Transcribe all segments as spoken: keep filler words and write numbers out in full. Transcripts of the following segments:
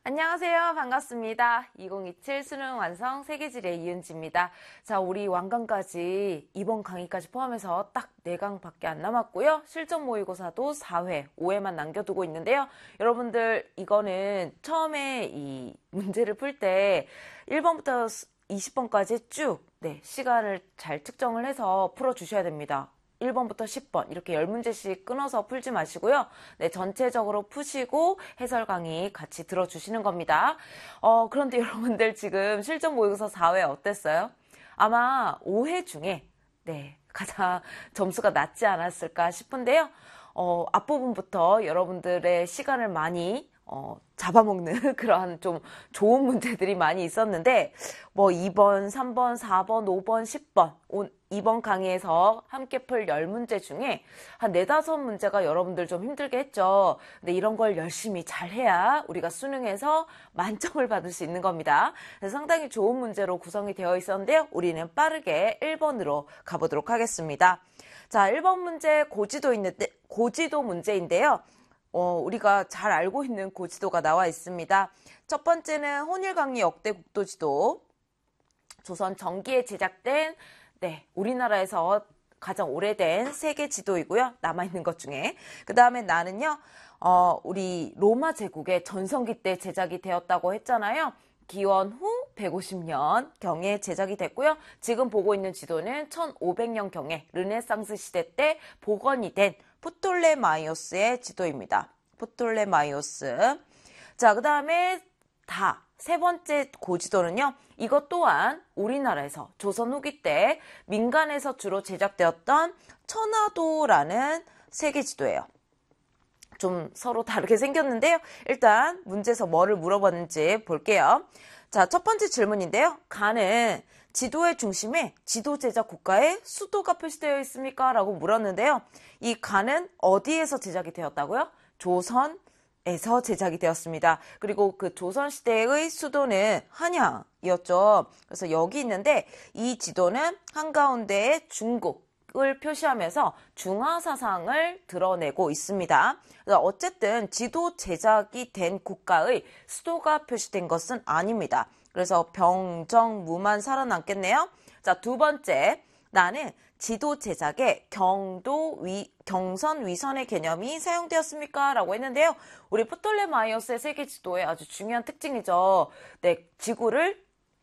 안녕하세요. 반갑습니다. 이천이십칠 수능 완성 세계지리 이은지입니다. 자, 우리 완강까지 이번 강의까지 포함해서 딱 네 강밖에 안 남았고요. 실전 모의고사도 사 회, 오 회만 남겨두고 있는데요. 여러분들 이거는 처음에 이 문제를 풀 때 일 번부터 이십 번까지 쭉 네, 시간을 잘 측정을 해서 풀어주셔야 됩니다. 일 번부터 십 번 이렇게 십 문제씩 끊어서 풀지 마시고요. 네, 전체적으로 푸시고 해설 강의 같이 들어주시는 겁니다. 어, 그런데 여러분들 지금 실전 모의고사 사 회 어땠어요? 아마 오 회 중에 네, 가장 점수가 낮지 않았을까 싶은데요. 어, 앞부분부터 여러분들의 시간을 많이 어, 잡아먹는 그런 좀 좋은 문제들이 많이 있었는데 뭐 이 번, 삼 번, 사 번, 오 번, 십 번 이번 강의에서 함께 풀 십 문제 중에 한 네다섯 문제가 여러분들 좀 힘들게 했죠. 근데 이런 걸 열심히 잘 해야 우리가 수능에서 만점을 받을 수 있는 겁니다. 그래서 상당히 좋은 문제로 구성이 되어 있었는데요. 우리는 빠르게 일 번으로 가보도록 하겠습니다. 자, 일 번 문제 고지도 있는데, 고지도 문제인데요. 어, 우리가 잘 알고 있는 고지도가 나와 있습니다. 첫 번째는 혼일강리 역대 국도지도. 조선 전기에 제작된 네, 우리나라에서 가장 오래된 세계 지도이고요. 남아있는 것 중에. 그 다음에 나는요, 어, 우리 로마 제국의 전성기 때 제작이 되었다고 했잖아요. 기원 후 백오십 년경에 제작이 됐고요. 지금 보고 있는 지도는 천오백 년경에 르네상스 시대 때 복원이 된 프톨레마이오스의 지도입니다. 프톨레마이오스. 자, 그 다음에 다. 세 번째 고지도는요. 이것 또한 우리나라에서 조선 후기 때 민간에서 주로 제작되었던 천화도라는 세계 지도예요. 좀 서로 다르게 생겼는데요. 일단 문제에서 뭐를 물어봤는지 볼게요. 자, 첫 번째 질문인데요. 가는 지도의 중심에 지도 제작 국가의 수도가 표시되어 있습니까? 라고 물었는데요. 이 가는 어디에서 제작이 되었다고요? 조선 에서 제작이 되었습니다. 그리고 그 조선시대의 수도는 한양이었죠. 그래서 여기 있는데 이 지도는 한가운데에 중국을 표시하면서 중화사상을 드러내고 있습니다. 그래서 어쨌든 지도 제작이 된 국가의 수도가 표시된 것은 아닙니다. 그래서 병정무만 살아남겠네요. 자, 두 번째. 나는 지도 제작에 경도 위, 경선 위선의 개념이 사용되었습니까? 라고 했는데요. 우리 프톨레마이오스의 세계 지도의 아주 중요한 특징이죠. 네, 지구를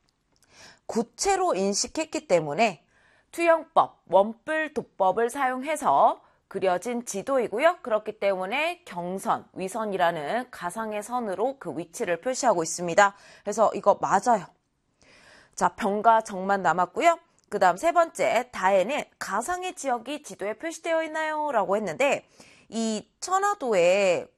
구체로 인식했기 때문에 투영법, 원뿔 도법을 사용해서 그려진 지도이고요. 그렇기 때문에 경선, 위선이라는 가상의 선으로 그 위치를 표시하고 있습니다. 그래서 이거 맞아요. 자, 병과 정만 남았고요. 그 다음 세 번째, 다에는 가상의 지역이 지도에 표시되어 있나요? 라고 했는데 이 천화도에